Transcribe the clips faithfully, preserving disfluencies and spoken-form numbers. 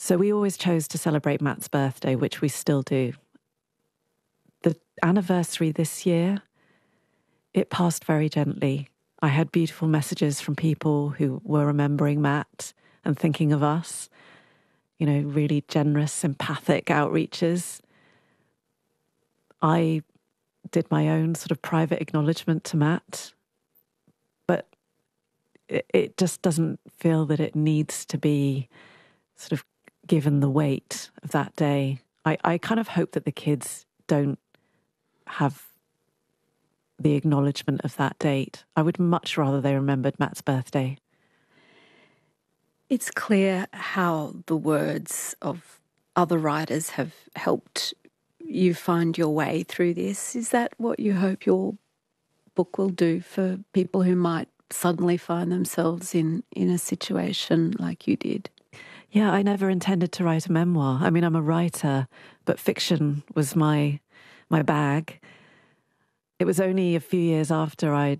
So we always chose to celebrate Matt's birthday, which we still do. The anniversary this year, it passed very gently. I had beautiful messages from people who were remembering Matt and thinking of us. You know, really generous, empathic outreaches. I did my own sort of private acknowledgement to Matt, but it, it just doesn't feel that it needs to be sort of given the weight of that day. I, I kind of hope that the kids don't have the acknowledgement of that date. I would much rather they remembered Matt's birthday. It's clear how the words of other writers have helped you find your way through this. Is that what you hope your book will do for people who might suddenly find themselves in, in a situation like you did? Yeah, I never intended to write a memoir. I mean, I'm a writer, but fiction was my my bag. It was only a few years after I'd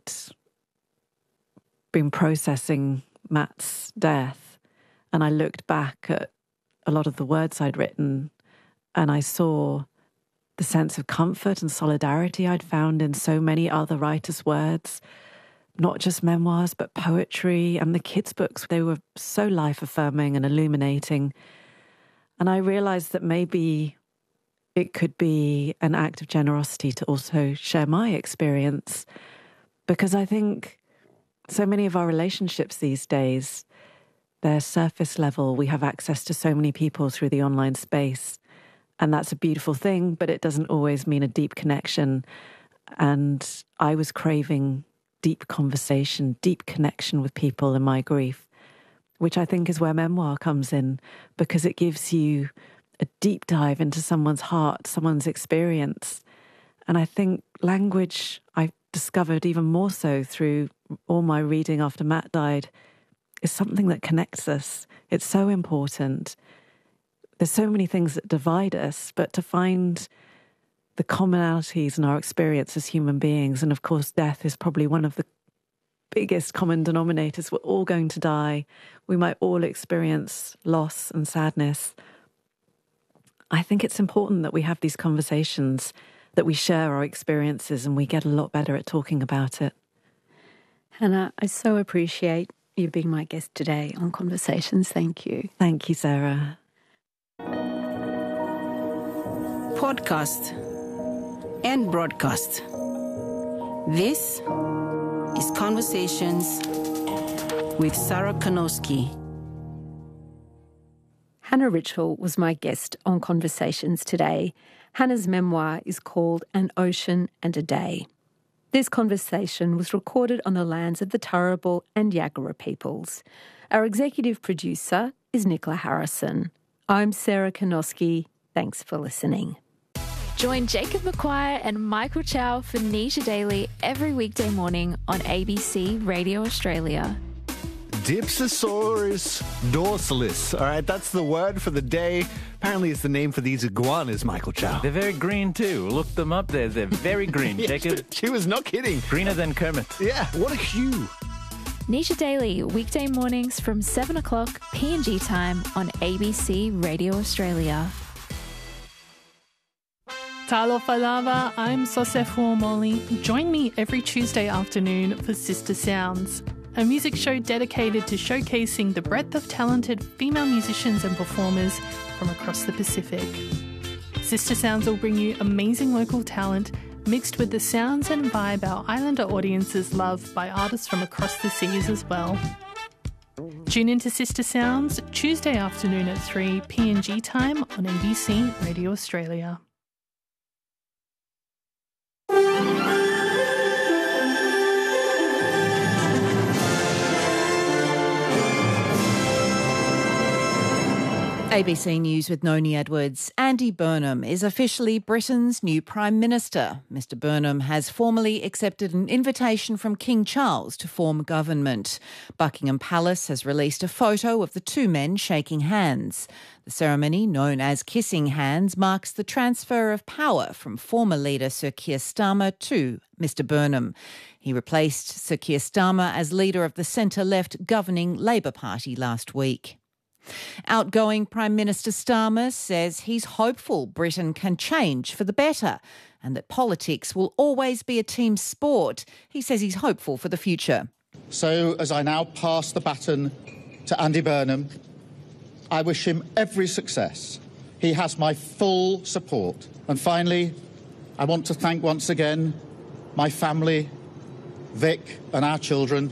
been processing Matt's death, and I looked back at a lot of the words I'd written, and I saw the sense of comfort and solidarity I'd found in so many other writers' words, not just memoirs, but poetry and the kids' books. They were so life-affirming and illuminating. And I realized that maybe it could be an act of generosity to also share my experience, because I think so many of our relationships these days, they're surface level. We have access to so many people through the online space, and that's a beautiful thing, but it doesn't always mean a deep connection. And I was craving deep conversation, deep connection with people in my grief, which I think is where memoir comes in, because it gives you a deep dive into someone's heart, someone's experience. And I think language, I discovered even more so through all my reading after Matt died, is something that connects us. It's so important. There's so many things that divide us, but to find the commonalities in our experience as human beings, and of course death is probably one of the biggest common denominators. We're all going to die. We might all experience loss and sadness. I think it's important that we have these conversations, that we share our experiences, and we get a lot better at talking about it. Hannah, I so appreciate you being my guest today on Conversations. Thank you. Thank you, Sarah. Podcast and broadcast. This is Conversations with Sarah Kanowski. Hannah Ritchell was my guest on Conversations today. Hannah's memoir is called An Ocean and a Day. This conversation was recorded on the lands of the Turrbal and Yagara peoples. Our executive producer is Nicola Harrison. I'm Sarah Kanowski. Thanks for listening. Join Jacob McQuire and Michael Chow for Nisha Daily every weekday morning on A B C Radio Australia. Dipsosaurus dorsalis. All right, that's the word for the day. Apparently it's the name for these iguanas, Michael Chow. They're very green too. Look them up there. They're very green, Yeah, Jacob. she was not kidding. Greener than Kermit. Yeah, what a hue. Nisha Daily, weekday mornings from seven o'clock P N G time on A B C Radio Australia. Talo Falava, I'm Sosefo Molly. Join me every Tuesday afternoon for Sister Sounds, a music show dedicated to showcasing the breadth of talented female musicians and performers from across the Pacific. Sister Sounds will bring you amazing local talent mixed with the sounds and vibe our islander audiences love by artists from across the seas as well. Tune into Sister Sounds Tuesday afternoon at three P N G time on A B C Radio Australia. A B C News with Noni Edwards. Andy Burnham is officially Britain's new Prime Minister. Mister Burnham has formally accepted an invitation from King Charles to form government. Buckingham Palace has released a photo of the two men shaking hands. The ceremony, known as Kissing Hands, marks the transfer of power from former leader Sir Keir Starmer to Mister Burnham. He replaced Sir Keir Starmer as leader of the centre-left governing Labour Party last week. Outgoing Prime Minister Starmer says he's hopeful Britain can change for the better and that politics will always be a team sport. He says he's hopeful for the future. So as I now pass the baton to Andy Burnham, I wish him every success. He has my full support. And finally, I want to thank once again my family, Vic and our children,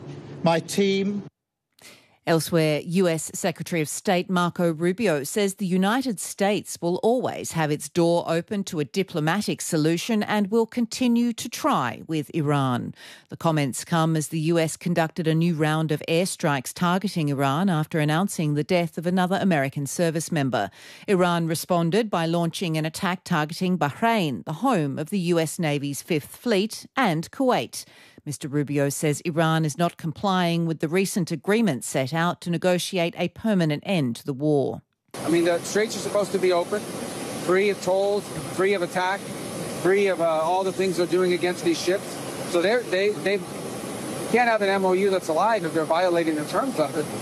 my team. Elsewhere, U S Secretary of State Marco Rubio says the United States will always have its door open to a diplomatic solution and will continue to try with Iran. The comments come as the U S conducted a new round of airstrikes targeting Iran after announcing the death of another American service member. Iran responded by launching an attack targeting Bahrain, the home of the U S Navy's Fifth Fleet, and Kuwait. Mister Rubio says Iran is not complying with the recent agreement set out to negotiate a permanent end to the war. I mean, the straits are supposed to be open, free of tolls, free of attack, free of uh, all the things they're doing against these ships. So they're, they they can't have an M O U that's alive if they're violating the terms of it.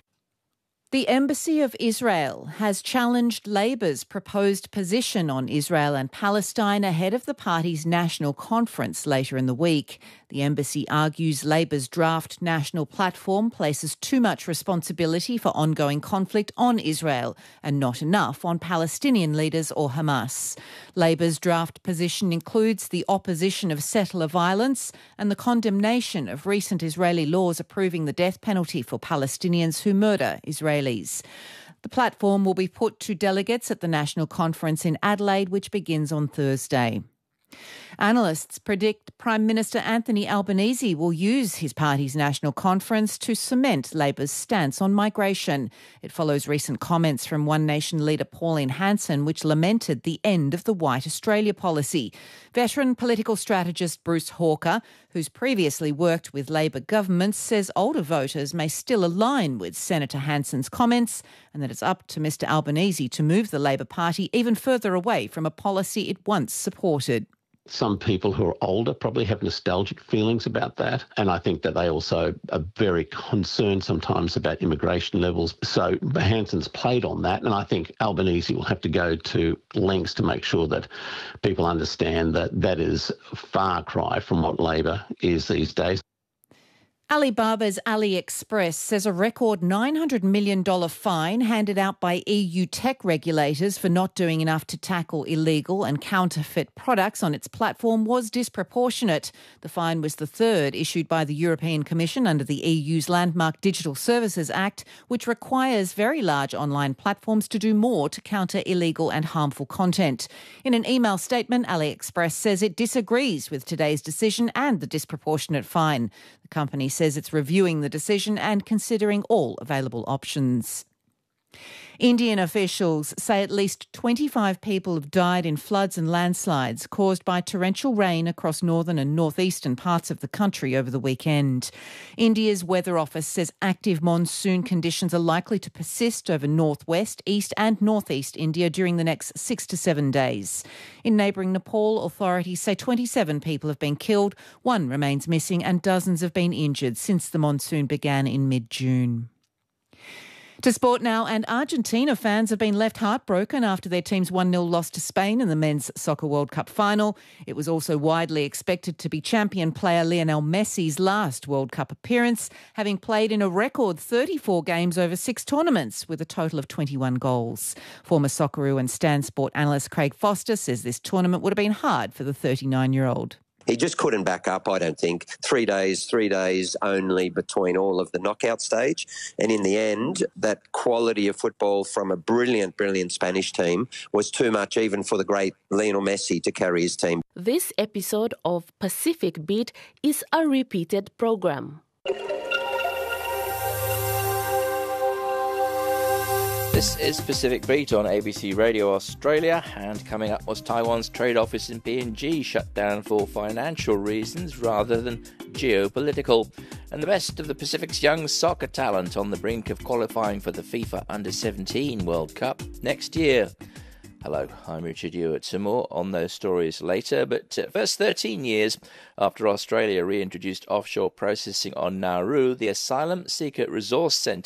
The Embassy of Israel has challenged Labor's proposed position on Israel and Palestine ahead of the party's national conference later in the week. The embassy argues Labor's draft national platform places too much responsibility for ongoing conflict on Israel and not enough on Palestinian leaders or Hamas. Labor's draft position includes the opposition of settler violence and the condemnation of recent Israeli laws approving the death penalty for Palestinians who murder Israelis. The platform will be put to delegates at the national conference in Adelaide, which begins on Thursday. Analysts predict Prime Minister Anthony Albanese will use his party's national conference to cement Labor's stance on migration. It follows recent comments from One Nation leader Pauline Hanson, which lamented the end of the White Australia policy. Veteran political strategist Bruce Hawker, who's previously worked with Labor governments, says older voters may still align with Senator Hanson's comments and that it's up to Mister Albanese to move the Labor Party even further away from a policy it once supported. Some people who are older probably have nostalgic feelings about that. And I think that they also are very concerned sometimes about immigration levels. So Hanson's played on that. And I think Albanese will have to go to lengths to make sure that people understand that that is a far cry from what Labor is these days. Alibaba's AliExpress says a record nine hundred million dollars fine handed out by E U tech regulators for not doing enough to tackle illegal and counterfeit products on its platform was disproportionate. The fine was the third issued by the European Commission under the E U's landmark Digital Services Act, which requires very large online platforms to do more to counter illegal and harmful content. In an email statement, AliExpress says it disagrees with today's decision and the disproportionate fine. The company says it's reviewing the decision and considering all available options. Indian officials say at least twenty-five people have died in floods and landslides caused by torrential rain across northern and northeastern parts of the country over the weekend. India's Weather Office says active monsoon conditions are likely to persist over northwest, east and northeast India during the next six to seven days. In neighbouring Nepal, authorities say twenty-seven people have been killed, one remains missing and dozens have been injured since the monsoon began in mid-June. To sport now, and Argentina fans have been left heartbroken after their team's one nil loss to Spain in the Men's Soccer World Cup final. It was also widely expected to be champion player Lionel Messi's last World Cup appearance, having played in a record thirty-four games over six tournaments with a total of twenty-one goals. Former Socceroo and Stan Sport analyst Craig Foster says this tournament would have been hard for the thirty-nine-year-old. He just couldn't back up, I don't think. Three days, three days only between all of the knockout stage. And in the end, that quality of football from a brilliant, brilliant Spanish team was too much even for the great Lionel Messi to carry his team. This episode of Pacific Beat is a repeated program. This is Pacific Beat on A B C Radio Australia, and coming up was Taiwan's trade office in P N G shut down for financial reasons rather than geopolitical, and the best of the Pacific's young soccer talent on the brink of qualifying for the FIFA Under seventeen World Cup next year. Hello, I'm Richard Ewart. Some more on those stories later, but uh, first, thirteen years after Australia reintroduced offshore processing on Nauru, the Asylum Seeker Resource Centre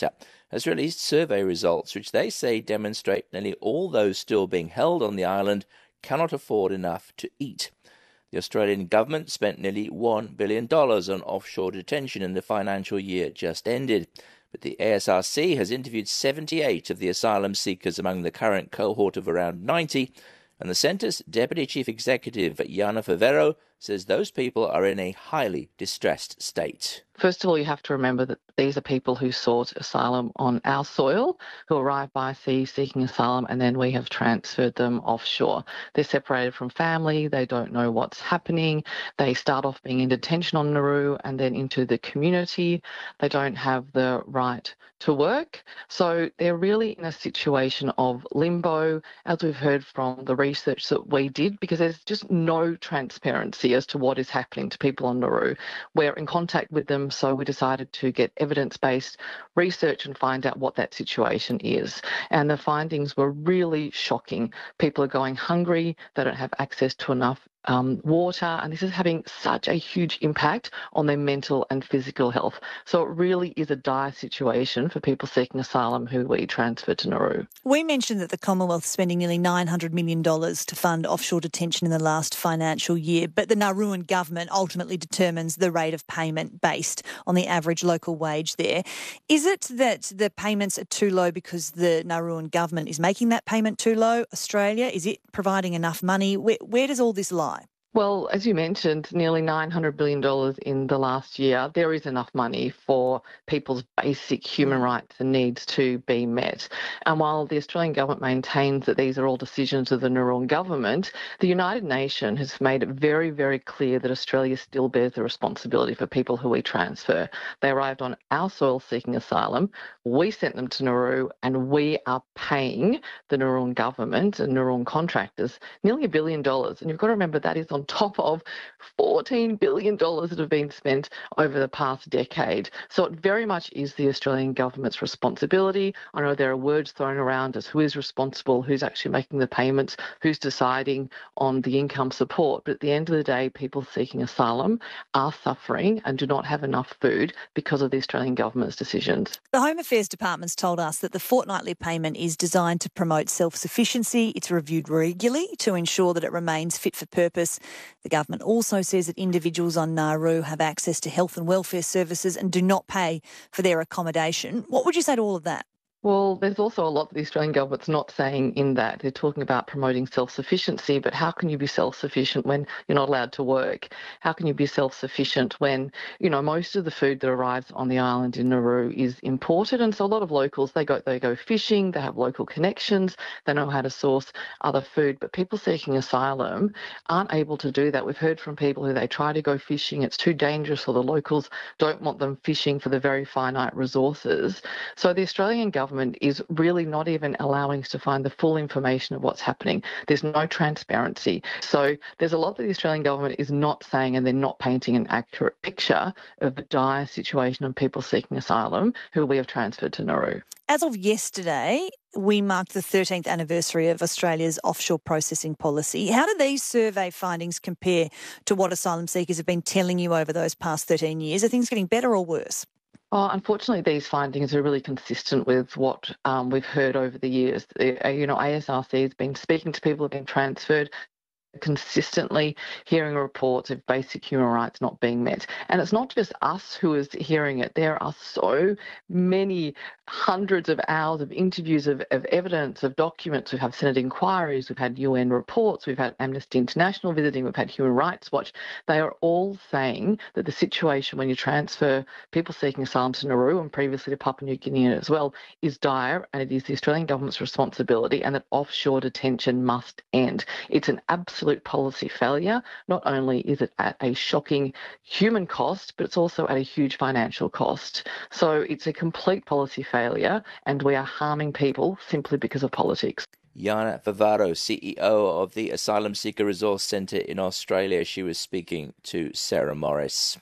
has released survey results which they say demonstrate nearly all those still being held on the island cannot afford enough to eat. The Australian government spent nearly one billion dollars on offshore detention in the financial year just ended. But the A S R C has interviewed seventy-eight of the asylum seekers among the current cohort of around ninety, and the centre's Deputy Chief Executive, Jana Favero, says those people are in a highly distressed state. First of all, you have to remember that these are people who sought asylum on our soil, who arrived by sea seeking asylum, and then we have transferred them offshore. They're separated from family, they don't know what's happening, they start off being in detention on Nauru and then into the community. They don't have the right to work. So they're really in a situation of limbo, as we've heard from the research that we did, because there's just no transparency as to what is happening to people on Nauru. We're in contact with them, so we decided to get evidence-based research and find out what that situation is. And the findings were really shocking. People are going hungry, they don't have access to enough Um, water, and this is having such a huge impact on their mental and physical health. So it really is a dire situation for people seeking asylum who we transferred to Nauru. We mentioned that the Commonwealth is spending nearly nine hundred million dollars to fund offshore detention in the last financial year, but the Nauruan government ultimately determines the rate of payment based on the average local wage there. Is it that the payments are too low because the Nauruan government is making that payment too low? Australia, is it providing enough money? Where, where does all this lie? Well, as you mentioned, nearly nine hundred billion dollars in the last year. There is enough money for people's basic human rights and needs to be met. And while the Australian government maintains that these are all decisions of the Nauruan government, the United Nations has made it very, very clear that Australia still bears the responsibility for people who we transfer. They arrived on our soil seeking asylum. We sent them to Nauru, and we are paying the Nauruan government and Nauruan contractors nearly a billion dollars. And you've got to remember that is on top of fourteen billion dollars that have been spent over the past decade. So it very much is the Australian government's responsibility. I know there are words thrown around as who is responsible, who's actually making the payments, who's deciding on the income support. But at the end of the day, people seeking asylum are suffering and do not have enough food because of the Australian government's decisions. The Home Affairs Department's told us that the fortnightly payment is designed to promote self-sufficiency. It's reviewed regularly to ensure that it remains fit for purpose. The government also says that individuals on Nauru have access to health and welfare services and do not pay for their accommodation. What would you say to all of that? Well, there's also a lot that the Australian government's not saying in that. They're talking about promoting self-sufficiency, but how can you be self-sufficient when you're not allowed to work? How can you be self-sufficient when, you know, most of the food that arrives on the island in Nauru is imported? And so a lot of locals, they go they go fishing, they have local connections, they know how to source other food, but people seeking asylum aren't able to do that. We've heard from people who they try to go fishing, it's too dangerous, or the locals don't want them fishing for the very finite resources. So the Australian government is really not even allowing us to find the full information of what's happening. There's no transparency. So there's a lot that the Australian government is not saying, and they're not painting an accurate picture of the dire situation of people seeking asylum who we have transferred to Nauru. As of yesterday, we marked the thirteenth anniversary of Australia's offshore processing policy. How do these survey findings compare to what asylum seekers have been telling you over those past thirteen years? Are things getting better or worse? Oh, unfortunately, these findings are really consistent with what um, we've heard over the years. Uh, you know, A S R C has been speaking to people who have been transferred, consistently hearing reports of basic human rights not being met. And it's not just us who is hearing it. There are so many hundreds of hours of interviews, of, of evidence, of documents. We've had Senate inquiries, we've had U N reports, we've had Amnesty International visiting, we've had Human Rights Watch. They are all saying that the situation when you transfer people seeking asylum to Nauru and previously to Papua New Guinea as well is dire, and it is the Australian government's responsibility, and that offshore detention must end. It's an absolute policy failure. Not only is it at a shocking human cost, but it's also at a huge financial cost. So it's a complete policy failure, and we are harming people simply because of politics. Jana Favero, C E O of the Asylum Seeker Resource Centre in Australia. She was speaking to Sarah Morris.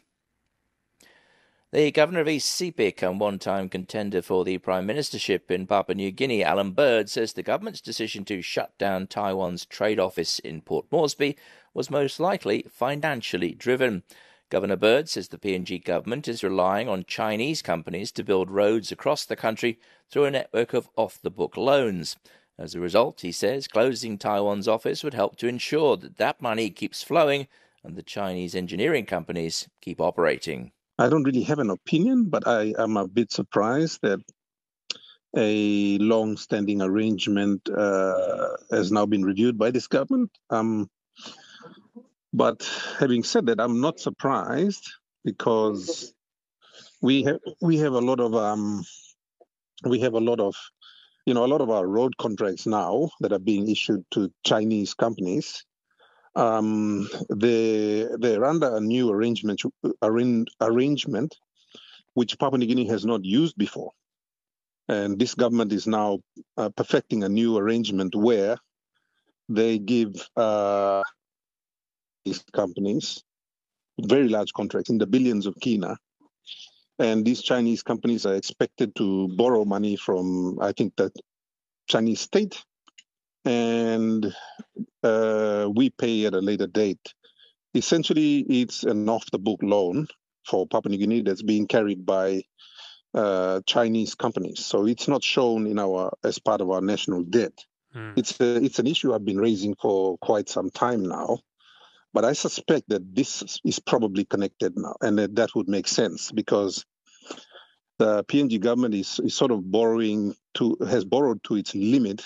The Governor of East Sepik and one-time contender for the Prime Ministership in Papua New Guinea, Alan Bird, says the government's decision to shut down Taiwan's trade office in Port Moresby was most likely financially driven. Governor Bird says the P N G government is relying on Chinese companies to build roads across the country through a network of off-the-book loans. As a result, he says, closing Taiwan's office would help to ensure that that money keeps flowing and the Chinese engineering companies keep operating. I don't really have an opinion, but I am a bit surprised that a long-standing arrangement uh, has now been reviewed by this government. Um, but having said that, I'm not surprised because we have we have a lot of um, we have a lot of you know a lot of our road contracts now that are being issued to Chinese companies. Um, they they're under a new arrangement arrangement which Papua New Guinea has not used before. And this government is now uh, perfecting a new arrangement where they give uh, these companies very large contracts in the billions of kina. And these Chinese companies are expected to borrow money from, I think, the Chinese state. And uh, we pay at a later date. Essentially, it's an off-the-book loan for Papua New Guinea that's being carried by Uh, Chinese companies, so it's not shown in our as part of our national debt. Mm. It's a, it's an issue I've been raising for quite some time now, but I suspect that this is probably connected now, and that, that would make sense because the P N G government is, is sort of borrowing to has borrowed to its limit,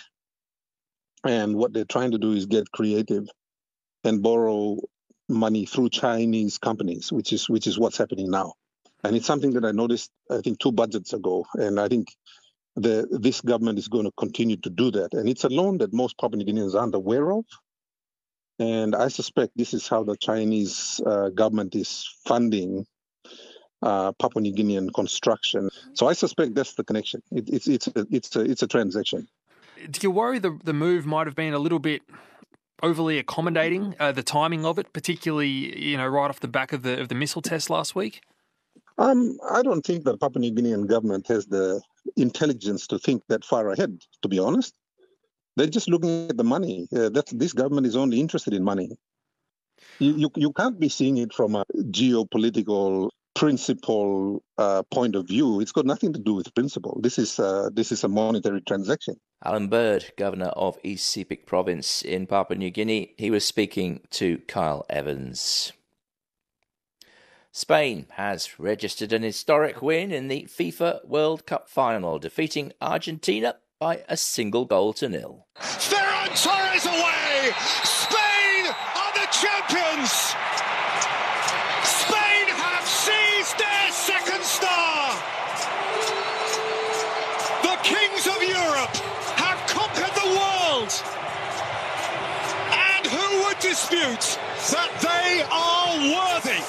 and what they're trying to do is get creative and borrow money through Chinese companies, which is which is what's happening now. And it's something that I noticed, I think, two budgets ago. And I think the, this government is going to continue to do that. And it's a loan that most Papua New Guineans aren't aware of. And I suspect this is how the Chinese uh, government is funding uh, Papua New Guinean construction. So I suspect that's the connection. It, it's it's a, it's a, it's a transaction. Do you worry the, the move might have been a little bit overly accommodating, uh, the timing of it, particularly, you know, right off the back of the of the missile test last week? Um, I don't think the Papua New Guinean government has the intelligence to think that far ahead, to be honest. They're just looking at the money. Uh, that this government is only interested in money. You, you, you can't be seeing it from a geopolitical principle uh, point of view. It's got nothing to do with principle. This is, uh, this is a monetary transaction. Alan Bird, Governor of East Sepik Province in Papua New Guinea, he was speaking to Kyle Evans. Spain has registered an historic win in the FIFA World Cup final, defeating Argentina by a single goal to nil. Ferran Torres away! Spain are the champions! Spain have seized their second star! The kings of Europe have conquered the world! And who would dispute that they are worthy?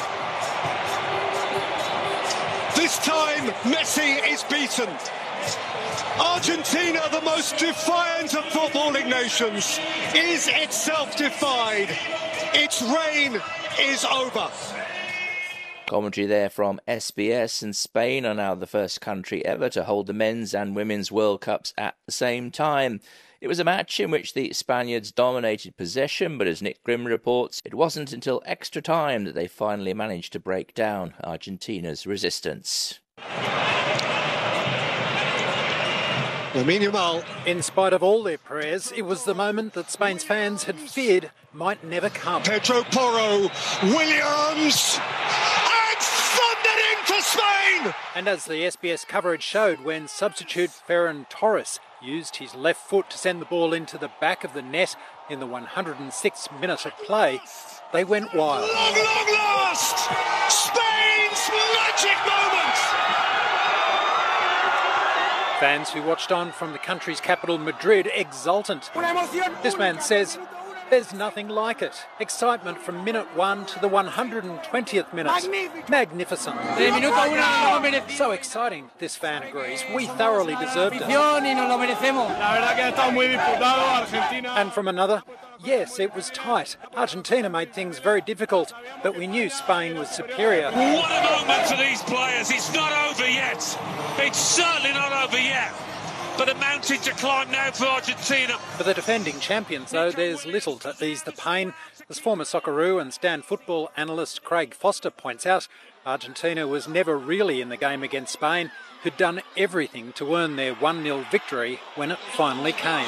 This time, Messi is beaten. Argentina, the most defiant of footballing nations, is itself defied. Its reign is over. Commentary there from S B S, and Spain are now the first country ever to hold the men's and women's World Cups at the same time. It was a match in which the Spaniards dominated possession, but as Nick Grimm reports, it wasn't until extra time that they finally managed to break down Argentina's resistance. Lamine Yamal. In spite of all their prayers, it was the moment that Spain's fans had feared might never come. Pedro Porro, Williams, and thundered in for Spain! And as the S B S coverage showed, when substitute Ferran Torres used his left foot to send the ball into the back of the net in the one hundred sixth minute of play, they went wild. Long, long last! Spain's magic moment! Fans who watched on from the country's capital, Madrid, exultant. This man says there's nothing like it. Excitement from minute one to the one hundred twentieth minute. Magnificent. So exciting, this fan agrees. We thoroughly deserved it. And from another, yes, it was tight. Argentina made things very difficult, but we knew Spain was superior. What a moment for these players. It's not over yet. It's certainly not over yet. But a mountain to climb now for Argentina. For the defending champions, though, there's little to ease the pain. As former Socceroo and Stan football analyst Craig Foster points out, Argentina was never really in the game against Spain, who'd done everything to earn their one nil victory when it finally came.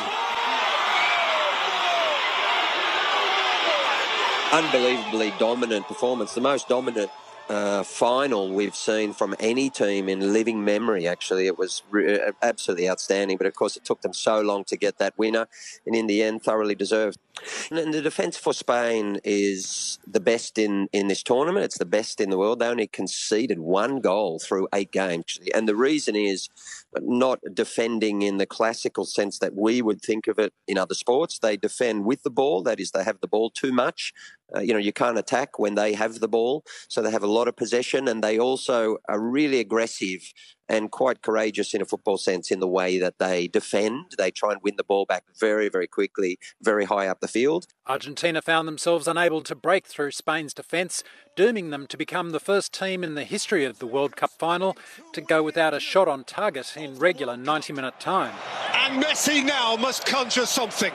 Unbelievably dominant performance, the most dominant uh, final we've seen from any team in living memory, actually. It was re- absolutely outstanding, but of course it took them so long to get that winner, and in the end thoroughly deserved. And the defence for Spain is the best in, in this tournament. It's the best in the world. They only conceded one goal through eight games. And the reason is not defending in the classical sense that we would think of it in other sports. They defend with the ball. That is, they have the ball too much. Uh, you know, you can't attack when they have the ball. So they have a lot of possession, and they also are really aggressive and quite courageous in a football sense in the way that they defend. They try and win the ball back very, very quickly, very high up the field. Argentina found themselves unable to break through Spain's defence, dooming them to become the first team in the history of the World Cup final to go without a shot on target in regular ninety-minute time. And Messi now must conjure something.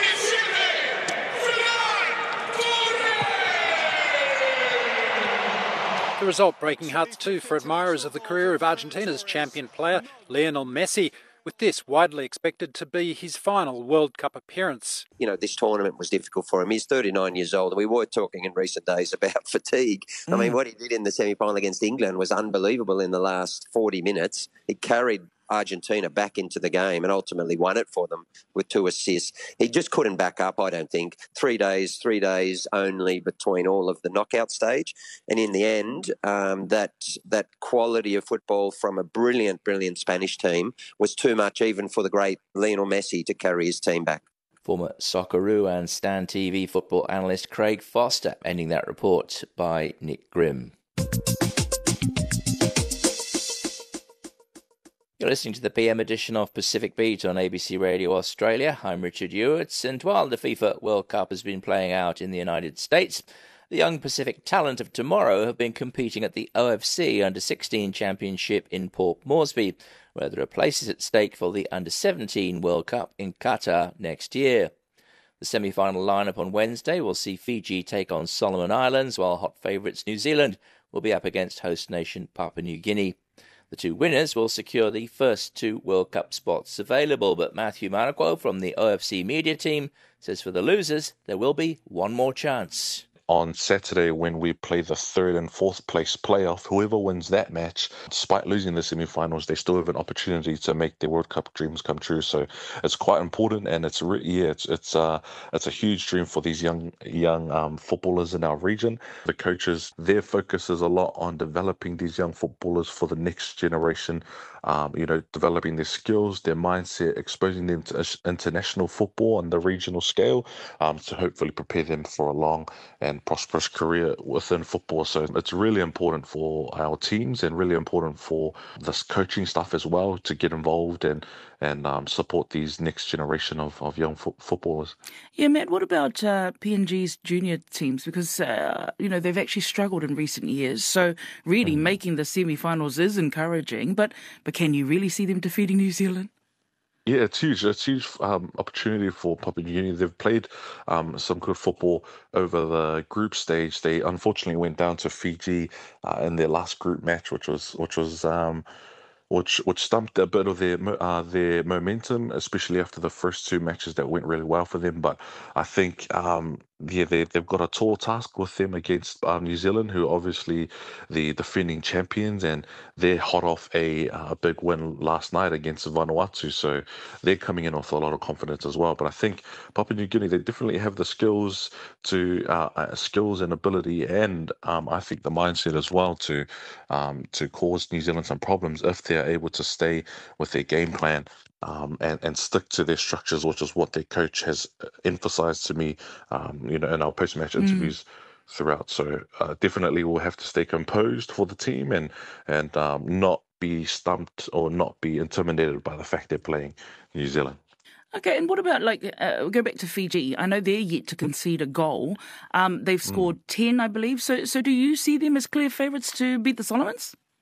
The result breaking hearts too for admirers of the career of Argentina's champion player, Lionel Messi, with this widely expected to be his final World Cup appearance. You know, this tournament was difficult for him. He's thirty-nine years old, and we were talking in recent days about fatigue. Mm. I mean, what he did in the semi-final against England was unbelievable in the last forty minutes. He carried Argentina back into the game and ultimately won it for them with two assists. He just couldn't back up, I don't think. Three days, three days only between all of the knockout stage. And in the end, um, that that quality of football from a brilliant, brilliant Spanish team was too much even for the great Lionel Messi to carry his team back. Former Socceroo and Stan T V football analyst Craig Foster, ending that report by Nick Grimm. You're listening to the P M edition of Pacific Beat on A B C Radio Australia. I'm Richard Ewart, and while the FIFA World Cup has been playing out in the United States, the young Pacific talent of tomorrow have been competing at the O F C under sixteen Championship in Port Moresby, where there are places at stake for the under seventeen World Cup in Qatar next year. The semi-final lineup on Wednesday will see Fiji take on Solomon Islands, while hot favourites New Zealand will be up against host nation Papua New Guinea. The two winners will secure the first two World Cup spots available, but Matthew Manaquo from the O F C media team says for the losers, there will be one more chance. On Saturday, when we play the third and fourth place playoff, whoever wins that match, despite losing the semi-finals, they still have an opportunity to make their World Cup dreams come true. So it's quite important, and it's re- yeah, it's it's uh it's a huge dream for these young young um, footballers in our region. The coaches, their focus is a lot on developing these young footballers for the next generation. Um, you know, developing their skills, their mindset, exposing them to international football on the regional scale, um, to hopefully prepare them for a long and prosperous career within football. So it's really important for our teams and really important for this coaching staff as well to get involved and and um, support these next generation of, of young fo- footballers. Yeah, Matt, what about uh, P N G's junior teams? Because, uh, you know, they've actually struggled in recent years. So really mm. making the semi-finals is encouraging, but, but can you really see them defeating New Zealand? Yeah, it's huge. It's a huge um, opportunity for Papua New Guinea. They've played um, some good football over the group stage. They unfortunately went down to Fiji uh, in their last group match, which was which was um, which which stumped a bit of their uh, their momentum, especially after the first two matches that went really well for them. But I think um, yeah, they they've got a tall task with them against uh, New Zealand, who are obviously the defending champions, and they're hot off a uh, big win last night against Vanuatu. So they're coming in with a lot of confidence as well. But I think Papua New Guinea, they definitely have the skills to uh, uh, skills and ability, and um, I think the mindset as well to um, to cause New Zealand some problems if they're able to stay with their game plan. Um, and, and stick to their structures, which is what their coach has emphasized to me, um, you know, in our post-match interviews mm. throughout. So uh, definitely we'll have to stay composed for the team and and um, not be stumped or not be intimidated by the fact they're playing New Zealand. Okay, and what about, like, uh, we'll go back to Fiji. I know they're yet to concede a goal. Um, they've scored mm. ten, I believe. So, so do you see them as clear favourites to beat the Solomons?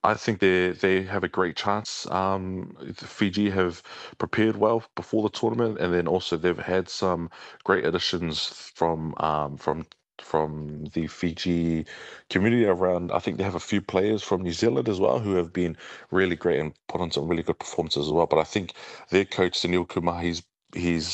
I think they they have a great chance. Um, Fiji have prepared well before the tournament, and then also they've had some great additions from um, from from the Fiji community around. I think they have a few players from New Zealand as well who have been really great and put on some really good performances as well. But I think their coach Sunil Kumar, he's he's